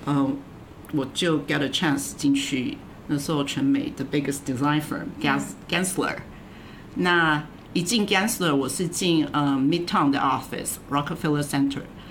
我就 get a chance 进去，那时候全美的 biggest design firm Gensler。那一进 Gensler， 我是进Midtown 的 office Rockefeller Center。